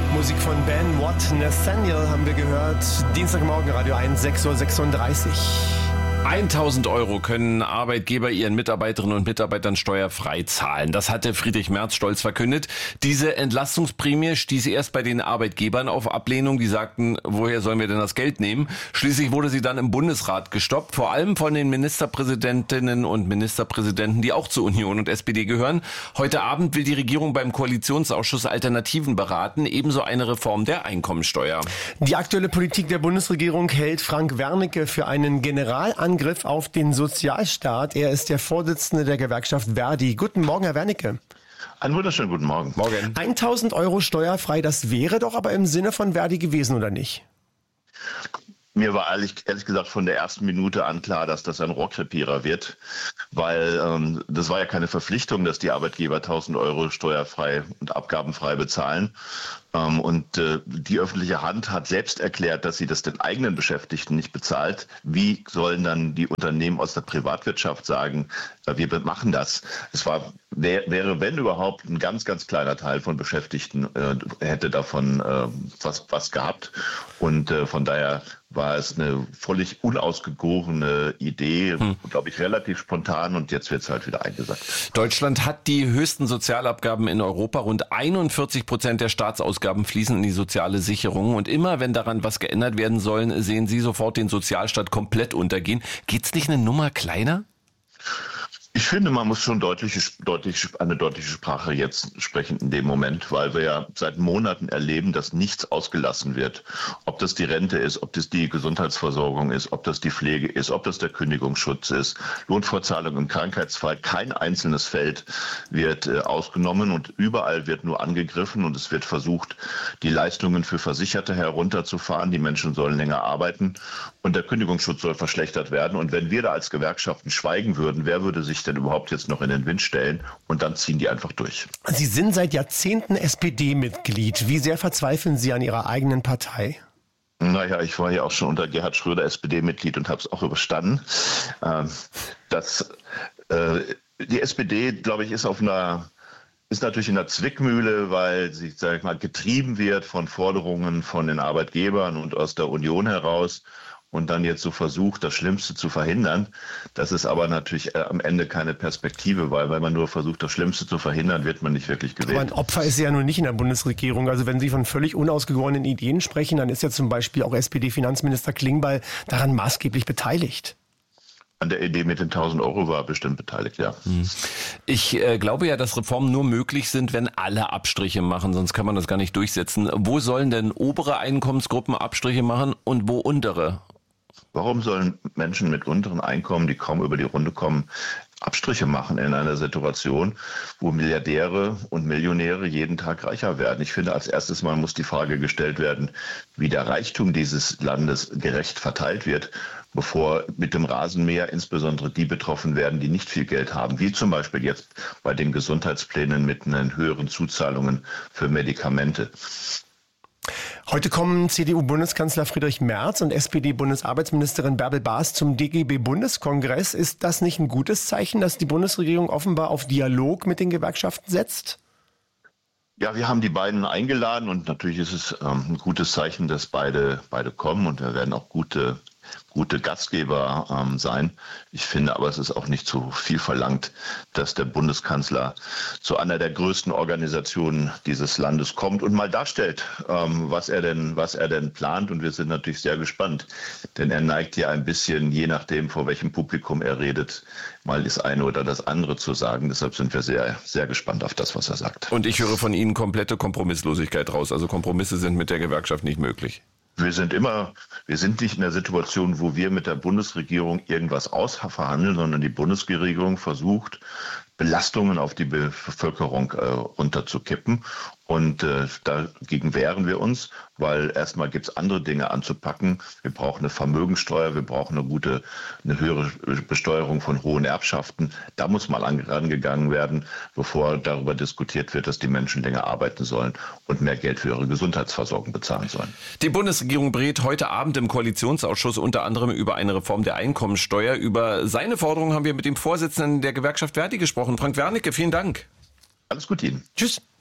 Musik von Ben Watt, Nathaniel haben wir gehört. Dienstagmorgen, Radio 1, 6:36 Uhr. 1.000 € können Arbeitgeber ihren Mitarbeiterinnen und Mitarbeitern steuerfrei zahlen. Das hatte Friedrich Merz stolz verkündet. Diese Entlastungsprämie stieß erst bei den Arbeitgebern auf Ablehnung. Die sagten, woher sollen wir denn das Geld nehmen? Schließlich wurde sie dann im Bundesrat gestoppt, vor allem von den Ministerpräsidentinnen und Ministerpräsidenten, die auch zur Union und SPD gehören. Heute Abend will die Regierung beim Koalitionsausschuss Alternativen beraten, ebenso eine Reform der Einkommensteuer. Die aktuelle Politik der Bundesregierung hält Frank Wernicke für einen Generalangriff auf den Sozialstaat. Er ist der Vorsitzende der Gewerkschaft Verdi. Guten Morgen, Herr Wernicke. Einen wunderschönen guten Morgen. 1.000 € steuerfrei, das wäre doch aber im Sinne von Verdi gewesen, oder nicht? Mir war ehrlich gesagt von der ersten Minute an klar, dass das ein Rohrkrepierer wird, weil das war ja keine Verpflichtung, dass die Arbeitgeber 1.000 € steuerfrei und abgabenfrei bezahlen. Die öffentliche Hand hat selbst erklärt, dass sie das den eigenen Beschäftigten nicht bezahlt. Wie sollen dann die Unternehmen aus der Privatwirtschaft sagen, wir machen das? Wäre, wenn überhaupt, ein ganz, ganz kleiner Teil von Beschäftigten hätte davon was gehabt. Und von daher war es eine völlig unausgegorene Idee, glaube ich, relativ spontan, und jetzt wird es halt wieder eingesackt. Deutschland hat die höchsten Sozialabgaben in Europa. Rund 41% der Staatsausgaben fließen in die soziale Sicherung. Und immer, wenn daran was geändert werden soll, sehen Sie sofort den Sozialstaat komplett untergehen. Geht's nicht eine Nummer kleiner? Ich finde, man muss schon eine deutliche Sprache jetzt sprechen in dem Moment, weil wir ja seit Monaten erleben, dass nichts ausgelassen wird. Ob das die Rente ist, ob das die Gesundheitsversorgung ist, ob das die Pflege ist, ob das der Kündigungsschutz ist, Lohnfortzahlung im Krankheitsfall. Kein einzelnes Feld wird ausgenommen und überall wird nur angegriffen, und es wird versucht, die Leistungen für Versicherte herunterzufahren. Die Menschen sollen länger arbeiten und der Kündigungsschutz soll verschlechtert werden. Und wenn wir da als Gewerkschaften schweigen würden, wer würde sich denn überhaupt jetzt noch in den Wind stellen? Und dann ziehen die einfach durch. Sie sind seit Jahrzehnten SPD-Mitglied. Wie sehr verzweifeln Sie an Ihrer eigenen Partei? Naja, ich war ja auch schon unter Gerhard Schröder SPD-Mitglied und habe es auch überstanden. Die SPD, glaube ich, ist natürlich in einer Zwickmühle, weil sie, sag ich mal, getrieben wird von Forderungen von den Arbeitgebern und aus der Union heraus und dann jetzt so versucht, das Schlimmste zu verhindern. Das ist aber natürlich am Ende keine Perspektive, weil wenn man nur versucht, das Schlimmste zu verhindern, wird man nicht wirklich gewählt. Aber ein Opfer ist sie ja nun nicht in der Bundesregierung. Also wenn Sie von völlig unausgegorenen Ideen sprechen, dann ist ja zum Beispiel auch SPD-Finanzminister Klingbeil daran maßgeblich beteiligt. An der Idee mit den 1.000 € war bestimmt beteiligt, ja. Ich glaube ja, dass Reformen nur möglich sind, wenn alle Abstriche machen, sonst kann man das gar nicht durchsetzen. Wo sollen denn obere Einkommensgruppen Abstriche machen und wo untere? Warum sollen Menschen mit unteren Einkommen, die kaum über die Runde kommen, Abstriche machen in einer Situation, wo Milliardäre und Millionäre jeden Tag reicher werden? Ich finde, als erstes Mal muss die Frage gestellt werden, wie der Reichtum dieses Landes gerecht verteilt wird, bevor mit dem Rasenmäher insbesondere die betroffen werden, die nicht viel Geld haben, wie zum Beispiel jetzt bei den Gesundheitsplänen mit den höheren Zuzahlungen für Medikamente. Heute kommen CDU-Bundeskanzler Friedrich Merz und SPD-Bundesarbeitsministerin Bärbel Baas zum DGB-Bundeskongress. Ist das nicht ein gutes Zeichen, dass die Bundesregierung offenbar auf Dialog mit den Gewerkschaften setzt? Ja, wir haben die beiden eingeladen und natürlich ist es ein gutes Zeichen, dass beide kommen, und wir werden auch gute Gastgeber sein. Ich finde aber, es ist auch nicht zu viel verlangt, dass der Bundeskanzler zu einer der größten Organisationen dieses Landes kommt und mal darstellt, was er denn plant. Und wir sind natürlich sehr gespannt, denn er neigt ja ein bisschen, je nachdem, vor welchem Publikum er redet, mal das eine oder das andere zu sagen. Deshalb sind wir sehr, sehr gespannt auf das, was er sagt. Und ich höre von Ihnen komplette Kompromisslosigkeit raus. Also Kompromisse sind mit der Gewerkschaft nicht möglich. Wir sind nicht in der Situation, wo wir mit der Bundesregierung irgendwas ausverhandeln, sondern die Bundesregierung versucht, Belastungen auf die Bevölkerung runterzukippen. Und dagegen wehren wir uns, weil erstmal gibt es andere Dinge anzupacken. Wir brauchen eine Vermögensteuer, wir brauchen eine höhere Besteuerung von hohen Erbschaften. Da muss mal rangegangen werden, bevor darüber diskutiert wird, dass die Menschen länger arbeiten sollen und mehr Geld für ihre Gesundheitsversorgung bezahlen sollen. Die Bundesregierung berät heute Abend im Koalitionsausschuss unter anderem über eine Reform der Einkommensteuer. Über seine Forderungen haben wir mit dem Vorsitzenden der Gewerkschaft Verdi gesprochen. Frank Wernicke, vielen Dank. Alles Gute Ihnen. Tschüss.